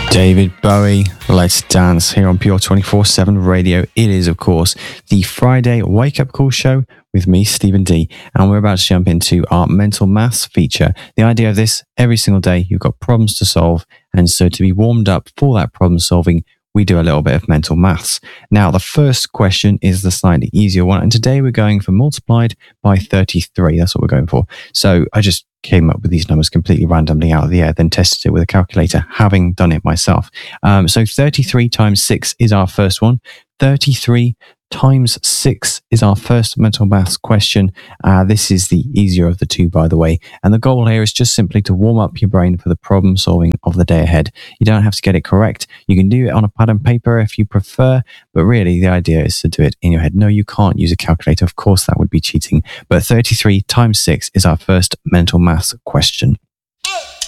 David Bowie, Let's Dance here on Pure 24/7 Radio. It is, of course, the Friday Wake Up Call show with me, Stephen D. And we're about to jump into our mental maths feature. The idea of this, every single day you've got problems to solve. And so to be warmed up for that problem solving, we do a little bit of mental maths. Now, the first question is the slightly easier one. And today we're going for multiplied by 33. That's what we're going for. So I just came up with these numbers completely randomly out of the air, then tested it with a calculator, having done it myself. So 33 times 6 is our first one. 33 times 6 is our first mental maths question. This is the easier of the two, by the way. And the goal here is just simply to warm up your brain for the problem solving of the day ahead. You don't have to get it correct. You can do it on a pad and paper if you prefer, but really the idea is to do it in your head. No, you can't use a calculator. Of course, that would be cheating. But 33 times 6 is our first mental maths question.